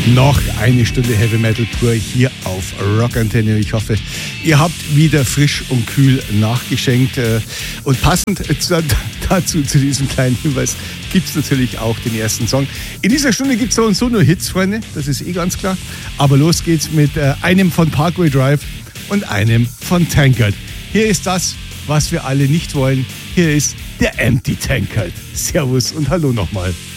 Noch eine Stunde Heavy Metal pur hier auf Rock Antenne. Ich hoffe, ihr habt wieder frisch und kühl nachgeschenkt. Und passend dazu, zu diesem kleinen Hinweis, gibt es natürlich auch den ersten Song. In dieser Stunde gibt es so und so nur Hits, Freunde. Das ist ganz klar. Aber los geht's mit einem von Parkway Drive und einem von Tankard. Hier ist das, was wir alle nicht wollen. Hier ist der Empty Tankard. Servus und hallo nochmal.